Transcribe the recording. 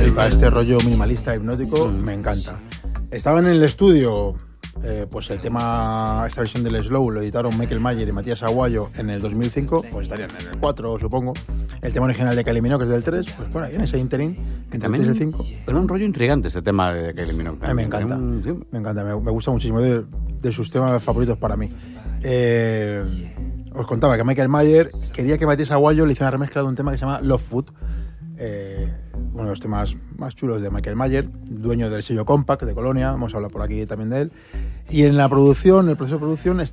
para este rollo minimalista hipnótico, me encanta. Estaban en el estudio, pues el tema, esta versión del Slow lo editaron Michael Mayer y Matías Aguayo en el 2005, pues estarían en el 4, supongo. El tema original de Kylie Minogue, que es del 3, pues bueno, ahí en ese interín, entre el 3 y el 5. Era un rollo intrigante ese tema de Kylie Minogue. A mí me encanta, me encanta, me gusta muchísimo, de sus temas favoritos para mí. Os contaba que Michael Mayer quería que Matías Aguayo le hiciera una remezcla de un tema que se llama Love Food, uno de los temas más chulos de Michael Mayer, dueño del sello Compact de Colonia, vamos a hablar por aquí también de él. Y en la producción, el proceso de producción,